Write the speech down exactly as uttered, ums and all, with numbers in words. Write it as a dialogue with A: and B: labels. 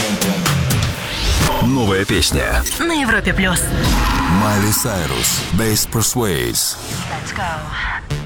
A: Новая песня.
B: На Европе плюс.
A: Майли Сайрус. Bass Persuades.
B: Let's go.